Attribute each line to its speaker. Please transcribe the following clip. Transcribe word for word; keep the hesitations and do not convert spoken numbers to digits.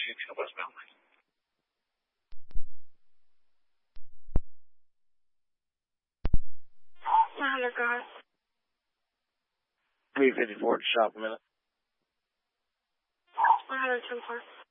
Speaker 1: sixteen westbound.
Speaker 2: one hundred, go ahead.
Speaker 1: three fifty-four to shop a minute.
Speaker 2: one hundred ten four.